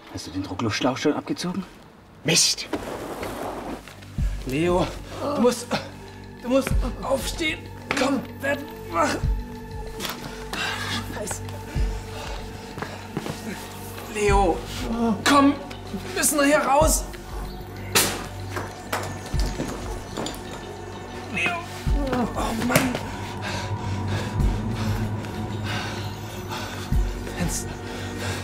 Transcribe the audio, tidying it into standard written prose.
Hast du den Druckluftschlauch schon abgezogen? Mist! Leo, du musst aufstehen. Komm, werd wach. Scheiße. Leo, komm, wir müssen hier raus. Leo, oh Mann.